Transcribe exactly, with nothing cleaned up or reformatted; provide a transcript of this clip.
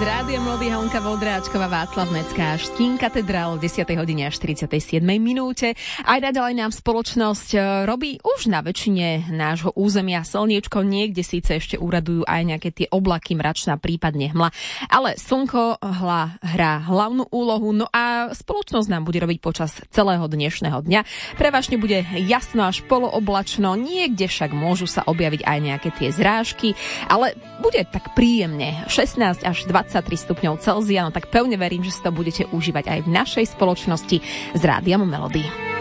Rádia Melody, Hanka Voldráčková, Václav Mecká, Štín katedrál v desiatej hodine až štyridsiatej siedmej minúte. Aj naďalej nám spoločnosť robí už na väčšine nášho územia slniečko, niekde síce ešte úradujú aj nejaké tie oblaky, mračná, prípadne hmla, ale slnko hla, hrá hlavnú úlohu, no a spoločnosť nám bude robiť počas celého dnešného dňa. Prevažne bude jasno až polooblačno, niekde však môžu sa objaviť aj nejaké tie zrážky, ale bude tak príjemne, šestnásť až dvadsaťtri stupňov Celzia, no tak pevne verím, že si to budete užívať aj v našej spoločnosti s Rádiom Melody.